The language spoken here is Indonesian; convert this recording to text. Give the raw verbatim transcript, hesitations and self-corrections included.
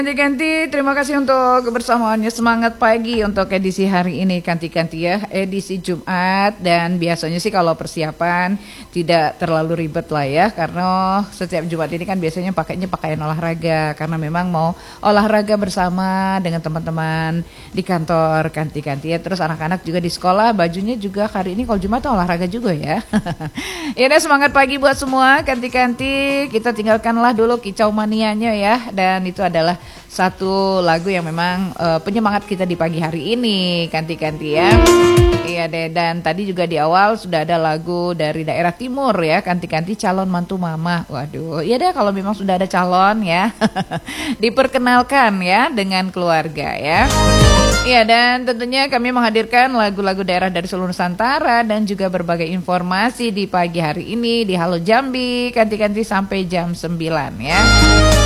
Kanti-kanti, terima kasih untuk kebersamaannya. Semangat pagi untuk edisi hari ini, Kanti-kanti ya, edisi Jumat. Dan biasanya sih kalau persiapan tidak terlalu ribet lah ya, karena setiap Jumat ini kan biasanya pakainya pakaian olahraga, karena memang mau olahraga bersama dengan teman-teman di kantor, Kanti-kanti ya. Terus anak-anak juga di sekolah, bajunya juga hari ini kalau Jumat tuh olahraga juga ya. Ya udah, semangat pagi buat semua, Kanti-kanti. Kita tinggalkanlah dulu kicau manianya ya, dan itu adalah satu lagu yang memang uh, penyemangat kita di pagi hari ini, Kanti-kanti ya. Iya deh, dan tadi juga di awal sudah ada lagu dari daerah timur ya, Kanti-kanti, calon mantu mama. Waduh, iya deh kalau memang sudah ada calon ya, diperkenalkan ya dengan keluarga ya. Iya, dan tentunya kami menghadirkan lagu-lagu daerah dari seluruh Nusantara dan juga berbagai informasi di pagi hari ini di Halo Jambi, Kanti-kanti sampai jam sembilan ya.